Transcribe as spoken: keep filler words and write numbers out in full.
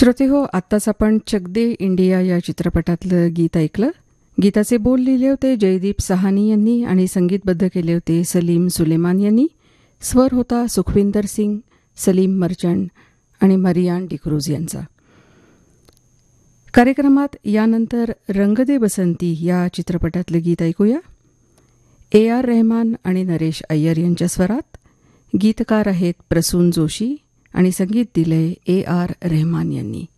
श्रोते हो, आत्ताच आपण चक दे इंडिया या चित्रपटातलं गीत ऐकलं. गीताचे बोल लिहिले होते जयदीप सहानी यांनी आणि संगीतबद्ध केले होते सलीम सुलेमान यांनी. स्वर होता सुखविंदर सिंग, सलीम मर्चंट आणि मरियान डिक्रूज यांचा. कार्यक्रमात यानंतर रंग दे बसंती या चित्रपटातलं गीत ऐकूया. ए आर रहमान आणि नरेश अय्यर यांच्या स्वरात. गीतकार आहेत प्रसून जोशी आणि संगीत दिलंय ए आर रहमान यांनी.